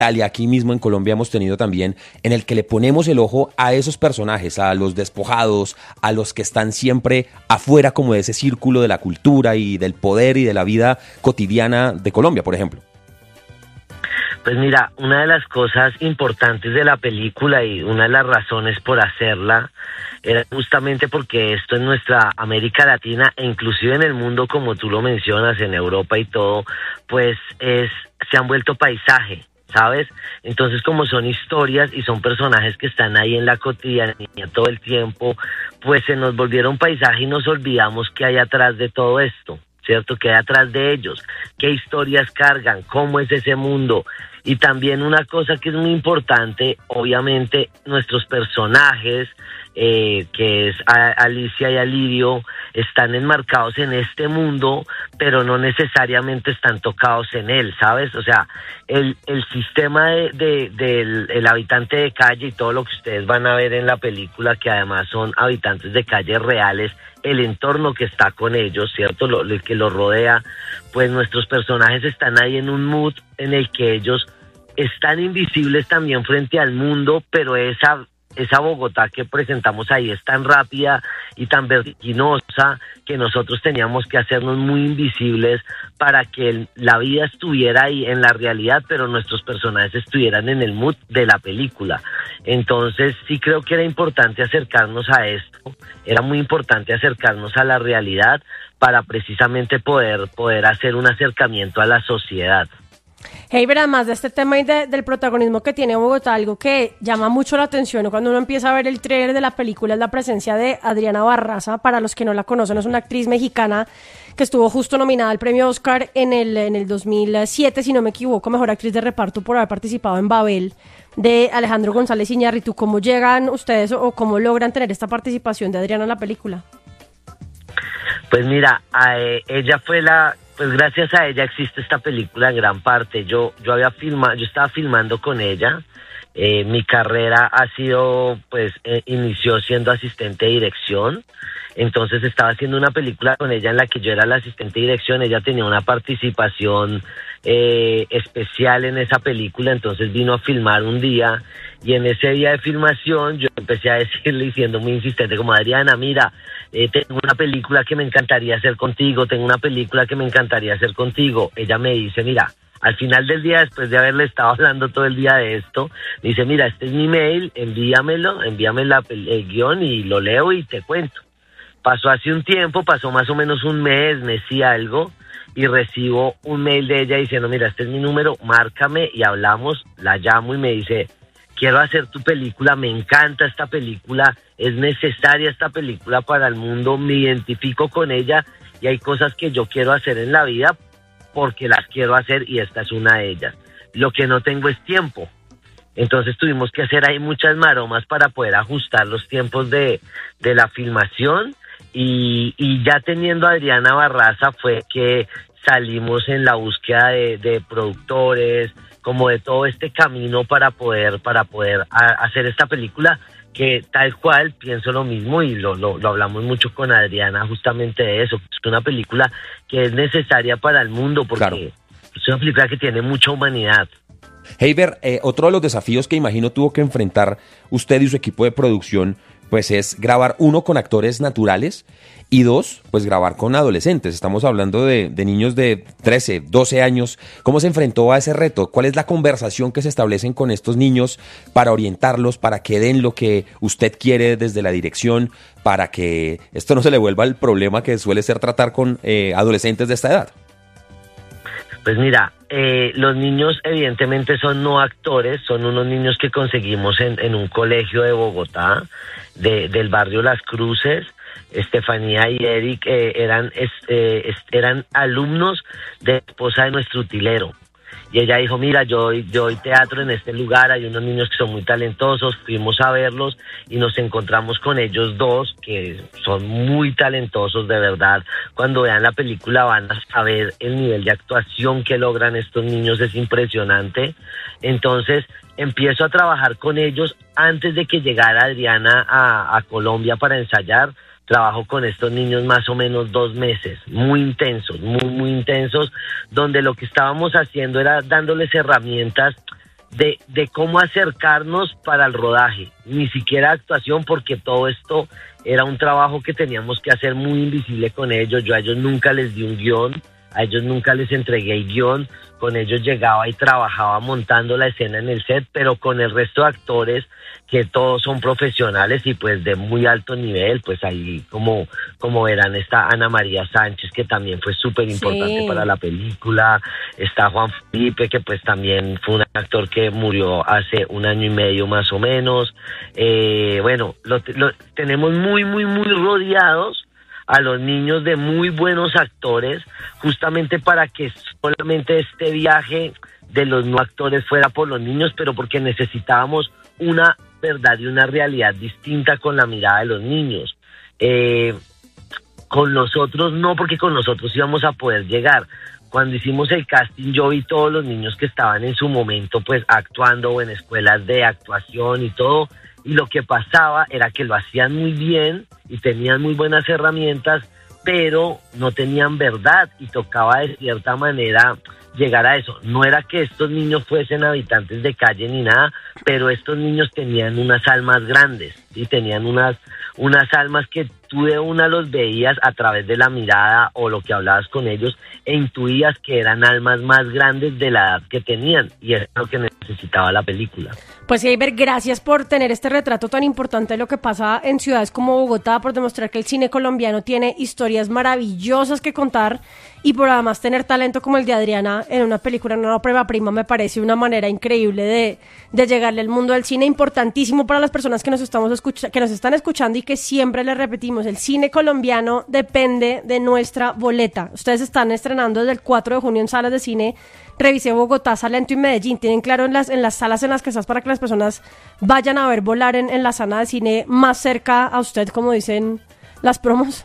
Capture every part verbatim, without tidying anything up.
y aquí mismo en Colombia hemos tenido también, en el que le ponemos el ojo a esos personajes, a los despojados, a los que están siempre afuera como de ese círculo de la cultura y del poder y de la vida cotidiana de Colombia, por ejemplo? Pues mira, una de las cosas importantes de la película y una de las razones por hacerla era justamente porque esto en nuestra América Latina e inclusive en el mundo, como tú lo mencionas, en Europa y todo, pues es se han vuelto paisaje, ¿sabes? Entonces, como son historias y son personajes que están ahí en la cotidianidad todo el tiempo, pues se nos volvieron paisaje y nos olvidamos qué hay atrás de todo esto, ¿cierto? ¿Qué hay atrás de ellos? ¿Qué historias cargan? ¿Cómo es ese mundo? Y también una cosa que es muy importante, obviamente, nuestros personajes, eh, que es a- Alicia y Alirio, están enmarcados en este mundo, pero no necesariamente están tocados en él, ¿sabes? O sea, el, el sistema de, de, del el habitante de calle y todo lo que ustedes van a ver en la película, que además son habitantes de calles reales, el entorno que está con ellos, ¿cierto? Lo, el que los rodea, pues nuestros personajes están ahí en un mood en el que ellos están invisibles también frente al mundo, pero esa esa Bogotá que presentamos ahí es tan rápida y tan vertiginosa que nosotros teníamos que hacernos muy invisibles para que el, la vida estuviera ahí en la realidad, pero nuestros personajes estuvieran en el mood de la película. Entonces sí creo que era importante acercarnos a esto, era muy importante acercarnos a la realidad para precisamente poder, poder hacer un acercamiento a la sociedad. Heiber, además de este tema y de, del protagonismo que tiene Bogotá, algo que llama mucho la atención cuando uno empieza a ver el tráiler de la película es la presencia de Adriana Barraza. Para los que no la conocen, es una actriz mexicana que estuvo justo nominada al premio Oscar en el, en el dos mil siete, si no me equivoco, mejor actriz de reparto por haber participado en Babel, de Alejandro González Iñárritu. ¿Cómo llegan ustedes o cómo logran tener esta participación de Adriana en la película? Pues mira, a, eh, ella fue la... Pues gracias a ella existe esta película en gran parte. Yo yo había filmado, yo estaba filmando con ella. Eh, mi carrera ha sido, pues, eh, inició siendo asistente de dirección. Entonces estaba haciendo una película con ella en la que yo era la asistente de dirección. Ella tenía una participación eh, especial en esa película, entonces vino a filmar un día. Y en ese día de filmación yo empecé a decirle, siendo muy insistente, como Adriana, mira, eh, tengo una película que me encantaría hacer contigo, tengo una película que me encantaría hacer contigo. Ella me dice, mira, al final del día, después de haberle estado hablando todo el día de esto, me dice, mira, este es mi mail, envíamelo, envíame la, el guión y lo leo y te cuento. Pasó hace un tiempo, pasó más o menos un mes, mes y algo, y recibo un mail de ella diciendo, mira, este es mi número, márcame y hablamos. La llamo y me dice, quiero hacer tu película, me encanta esta película, es necesaria esta película para el mundo, me identifico con ella y hay cosas que yo quiero hacer en la vida porque las quiero hacer y esta es una de ellas. Lo que no tengo es tiempo. Entonces tuvimos que hacer ahí muchas maromas para poder ajustar los tiempos de, de la filmación y, y ya teniendo a Adriana Barraza fue que salimos en la búsqueda de, de productores, como de todo este camino para poder para poder a, hacer esta película que tal cual pienso lo mismo y lo, lo, lo hablamos mucho con Adriana justamente de eso. Es una película que es necesaria para el mundo porque claro, es una película que tiene mucha humanidad. Heiber, eh, otro de los desafíos que imagino tuvo que enfrentar usted y su equipo de producción pues es grabar, uno, con actores naturales y dos, pues grabar con adolescentes. Estamos hablando de, de niños de trece, doce años. ¿Cómo se enfrentó a ese reto? ¿Cuál es la conversación que se establecen con estos niños para orientarlos, para que den lo que usted quiere desde la dirección, para que esto no se le vuelva el problema que suele ser tratar con eh, adolescentes de esta edad? Pues mira, eh, los niños evidentemente son no actores, son unos niños que conseguimos en, en un colegio de Bogotá, de, del barrio Las Cruces. Estefanía y Eric eh, eran, es, eh, es, eran alumnos de la esposa de nuestro utilero. Y ella dijo, mira, yo doy, yo doy teatro en este lugar, hay unos niños que son muy talentosos, fuimos a verlos y nos encontramos con ellos dos, que son muy talentosos de verdad. Cuando vean la película van a saber el nivel de actuación que logran estos niños, es impresionante. Entonces empiezo a trabajar con ellos antes de que llegara Adriana a, a Colombia para ensayar. Trabajo con estos niños más o menos dos meses, muy intensos, muy, muy intensos, donde lo que estábamos haciendo era dándoles herramientas de, de cómo acercarnos para el rodaje, ni siquiera actuación, porque todo esto era un trabajo que teníamos que hacer muy invisible con ellos. Yo a ellos nunca les di un guión, a ellos nunca les entregué el guión, con ellos llegaba y trabajaba montando la escena en el set, pero con el resto de actores, que todos son profesionales y pues de muy alto nivel, pues ahí como, como verán, está Ana María Sánchez, que también fue súper importante sí. para la película, está Juan Felipe, que pues también fue un actor que murió hace un año y medio más o menos. Eh, bueno, lo, lo tenemos muy, muy, muy rodeados a los niños de muy buenos actores, justamente para que solamente este viaje de los no actores fuera por los niños, pero porque necesitábamos una verdad y una realidad distinta con la mirada de los niños. Eh, con nosotros no, porque con nosotros íbamos a poder llegar. Cuando hicimos el casting, yo vi todos los niños que estaban en su momento pues actuando o en escuelas de actuación y todo, y lo que pasaba era que lo hacían muy bien y tenían muy buenas herramientas, pero no tenían verdad y tocaba de cierta manera llegar a eso. No era que estos niños fuesen habitantes de calle ni nada, pero estos niños tenían unas almas grandes y tenían unas, unas almas que tú de una los veías a través de la mirada o lo que hablabas con ellos e intuías que eran almas más grandes de la edad que tenían, y eso es lo que necesitaba la película. Pues Heiber, gracias por tener este retrato tan importante de lo que pasa en ciudades como Bogotá, por demostrar que el cine colombiano tiene historias maravillosas que contar y por además tener talento como el de Adriana en una película, en una prueba prima, me parece una manera increíble de, de llegarle al mundo del cine, importantísimo para las personas que nos estamos escucha- que nos están escuchando y que siempre les repetimos, el cine colombiano depende de nuestra boleta. Ustedes están estrenando desde el cuatro de junio en salas de cine. Revisé Bogotá, Salento y Medellín. ¿Tienen claro en las, en las salas en las que estás para que las personas vayan a ver Volar en, en la sala de cine más cerca a usted, como dicen las promos?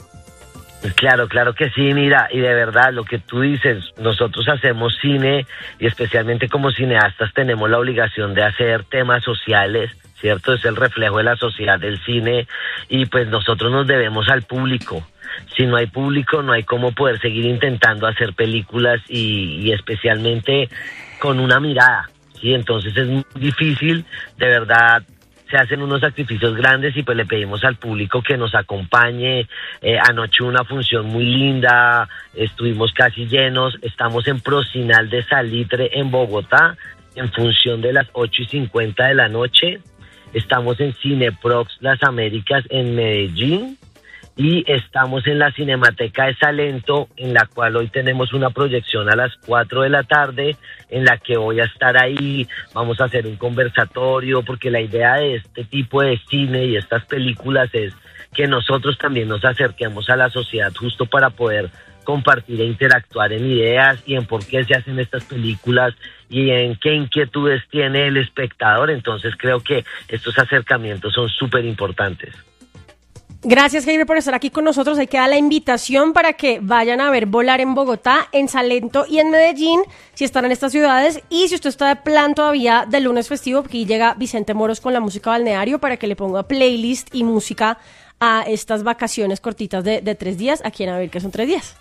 Claro, claro que sí, mira, y de verdad lo que tú dices, nosotros hacemos cine y especialmente como cineastas tenemos la obligación de hacer temas sociales, ¿cierto? Es el reflejo de la sociedad del cine y pues nosotros nos debemos al público. Si no hay público, no hay cómo poder seguir intentando hacer películas y, y especialmente con una mirada, ¿sí? Entonces es muy difícil, de verdad, se hacen unos sacrificios grandes y pues le pedimos al público que nos acompañe. Eh, anoche una función muy linda, estuvimos casi llenos, estamos en Procinal de Salitre en Bogotá, en función de las ocho y cincuenta de la noche, estamos en Cineprox Las Américas en Medellín, y estamos en la Cinemateca de Salento, en la cual hoy tenemos una proyección a las cuatro de la tarde, en la que voy a estar ahí, vamos a hacer un conversatorio, porque la idea de este tipo de cine y estas películas es que nosotros también nos acerquemos a la sociedad justo para poder compartir e interactuar en ideas y en por qué se hacen estas películas y en qué inquietudes tiene el espectador. Entonces creo que estos acercamientos son súper importantes. Gracias, Heiber, por estar aquí con nosotros. Ahí queda la invitación para que vayan a ver Volar en Bogotá, en Salento y en Medellín, si están en estas ciudades. Y si usted está de plan todavía del lunes festivo, aquí llega Vicente Moros con la música balneario para que le ponga playlist y música a estas vacaciones cortitas de, de tres días. Aquí en A ver, que son tres días.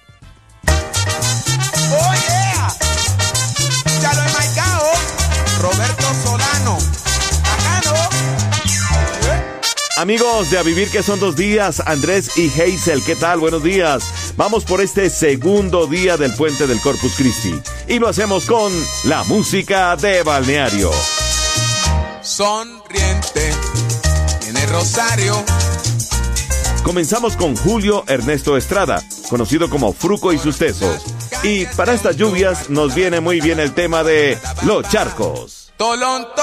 ¡Oh, yeah! Ya lo he marcado. Roberto Solano. Bacano. Amigos de A Vivir que son dos días, Andrés y Hazel, ¿qué tal? Buenos días. Vamos por este segundo día del Puente del Corpus Christi y lo hacemos con la música de balneario. Sonriente en el Rosario. Comenzamos con Julio Ernesto Estrada, conocido como Fruco y sus tesos. Y para estas lluvias nos viene muy bien el tema de Los Charcos. Tolón,